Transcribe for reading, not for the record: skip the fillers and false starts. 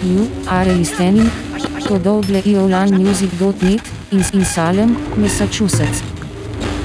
You are listening to www.music.net in Salem, Massachusetts.